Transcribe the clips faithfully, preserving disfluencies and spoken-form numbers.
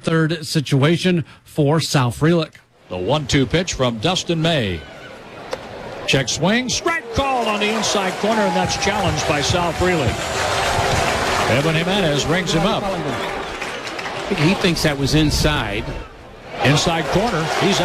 third situation for Sal Frelick. The one two pitch from Dustin May. Check swing, strike called on the inside corner, and that's challenged by Sal Frelick. Evan Jimenez rings him up. I think he thinks that was inside. Inside corner, he's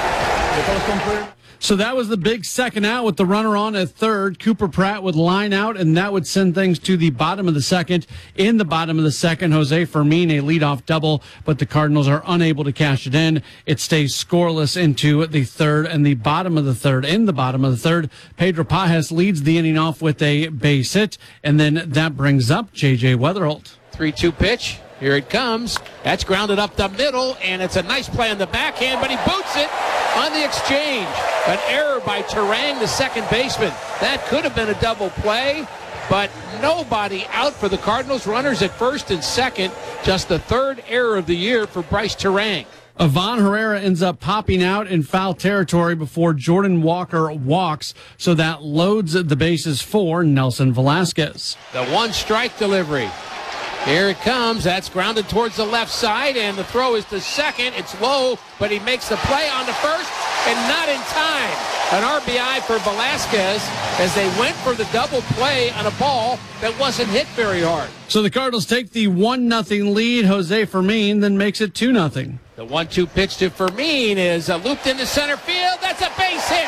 out. So that was the big second out with the runner on at third. Cooper Pratt would line out, and that would send things to the bottom of the second. In the bottom of the second, Jose Fermin, a leadoff double, but the Cardinals are unable to cash it in. It stays scoreless into the third and the bottom of the third. In the bottom of the third, Pedro Pajes leads the inning off with a base hit, and then that brings up J J Weatherholt. three two pitch. Here it comes. That's grounded up the middle, and it's a nice play on the backhand, but he boots it on the exchange. An error by Turang, the second baseman. That could have been a double play, but nobody out for the Cardinals. Runners at first and second. Just the third error of the year for Bryce Turang. Ivan Herrera ends up popping out in foul territory before Jordan Walker walks, so that loads the bases for Nelson Velasquez. The one strike delivery. Here it comes. That's grounded towards the left side, and the throw is to second. It's low, but he makes the play on the first, and not in time. An R B I for Velasquez as they went for the double play on a ball that wasn't hit very hard. So the Cardinals take the one nothing lead. Jose Fermin then makes it two nothing. The one two pitch to Fermin is uh, looped into center field. That's a base hit.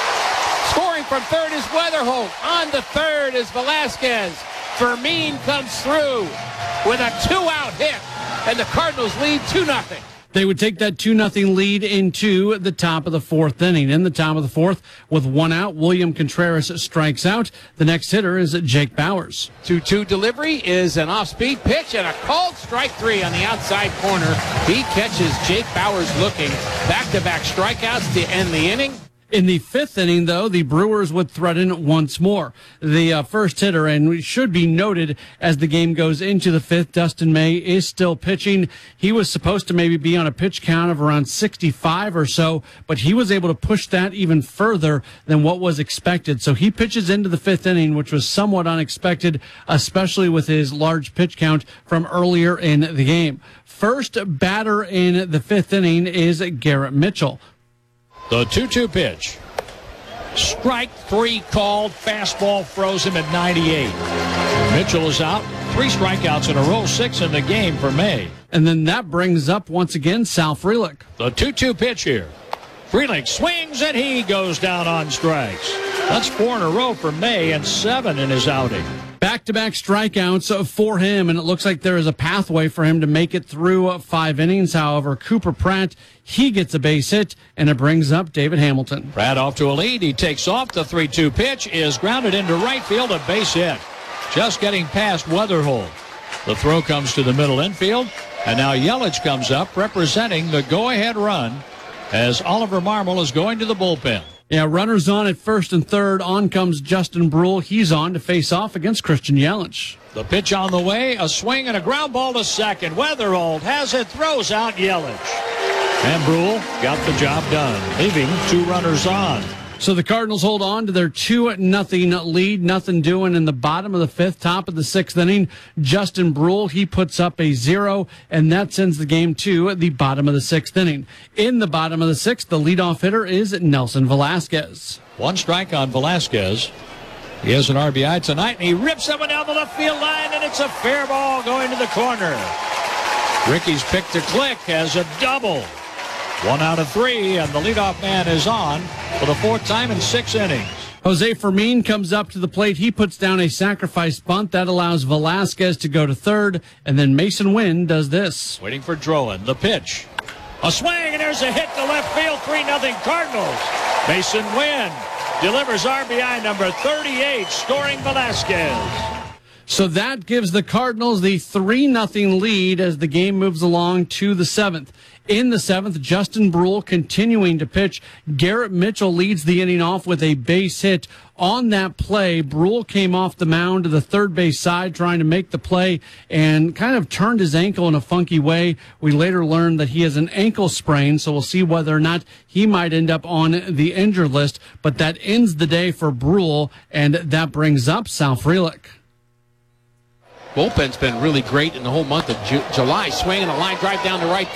Scoring from third is Weatherholt. On the third is Velasquez. Fermin comes through with a two-out hit, and the Cardinals lead two nothing. They would take that two nothing lead into the top of the fourth inning. In the top of the fourth, with one out, William Contreras strikes out. The next hitter is Jake Bauers. two two delivery is an off-speed pitch and a called strike three on the outside corner. He catches Jake Bauers looking. Back-to-back strikeouts to end the inning. In the fifth inning, though, the Brewers would threaten once more. The uh, first hitter, and it should be noted as the game goes into the fifth, Dustin May is still pitching. He was supposed to maybe be on a pitch count of around sixty-five or so, but he was able to push that even further than what was expected. So he pitches into the fifth inning, which was somewhat unexpected, especially with his large pitch count from earlier in the game. First batter in the fifth inning is Garrett Mitchell. The two two pitch. Strike three called. Fastball froze him at ninety-eight. Mitchell is out. Three strikeouts in a row. Six in the game for May. And then that brings up, once again, Sal Frelick. The two two pitch here. Frelick swings, and he goes down on strikes. That's four in a row for May and seven in his outing. Back-to-back strikeouts for him, and it looks like there is a pathway for him to make it through five innings. However, Cooper Pratt, he gets a base hit, and it brings up David Hamilton. Pratt off to a lead. He takes off. The three two pitch is grounded into right field, a base hit. Just getting past Weatherholt. The throw comes to the middle infield, and now Yelich comes up representing the go-ahead run as Oliver Marmol is going to the bullpen. Yeah, runners on at first and third. On comes Justin Brule. He's on to face off against Christian Yelich. The pitch on the way, a swing and a ground ball to second. Weatherholt has it, throws out Yelich. And Brule got the job done, leaving two runners on. So the Cardinals hold on to their two nothing lead. Nothing doing in the bottom of the fifth, top of the sixth inning. Justin Brule, he puts up a zero, and that sends the game to the bottom of the sixth inning. In the bottom of the sixth, the leadoff hitter is Nelson Velasquez. One strike on Velasquez. He has an R B I tonight, and he rips that one down the left field line, and it's a fair ball going to the corner. Ricky's pick to click has a double. One out of three, and the leadoff man is on for the fourth time in six innings. Jose Fermin comes up to the plate. He puts down a sacrifice bunt. That allows Velasquez to go to third, and then Mason Wynn does this. Waiting for Drowan. The pitch. A swing, and there's a hit to left field. three nothing Cardinals. Mason Wynn delivers R B I number thirty-eight, scoring Velasquez. So that gives the Cardinals the three nothing lead as the game moves along to the seventh. In the seventh, Justin Brule continuing to pitch. Garrett Mitchell leads the inning off with a base hit. On that play, Brule came off the mound to the third base side trying to make the play and kind of turned his ankle in a funky way. We later learned that he has an ankle sprain, so we'll see whether or not he might end up on the injured list. But that ends the day for Brule, and that brings up Sal Frelick. Bullpen's been really great in the whole month of Ju- July. Swinging a line drive down the right